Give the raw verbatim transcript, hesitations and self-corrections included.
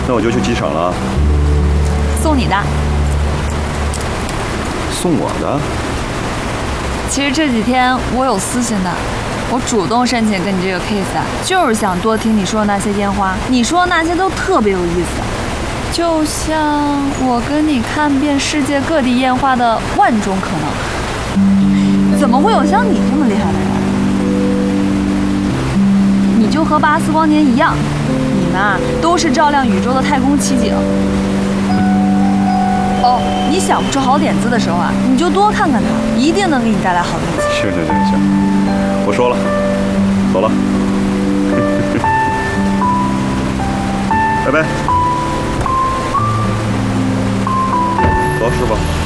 那我就去机场了。 送你的。 送我的？ 其实这几天我有私心的，我主动申请跟你这个 case 啊，就是想多听你说的那些烟花，你说的那些都特别有意思。就像我跟你看遍世界各地烟花的万种可能，怎么会有像你这么厉害的人？你就和巴斯光年一样，你们啊都是照亮宇宙的太空奇景。哦，你想不出好点子的时候啊，你就多看看他，一定能给你带来好运气。 行行行行，我说了，走了，拜拜。走，师傅。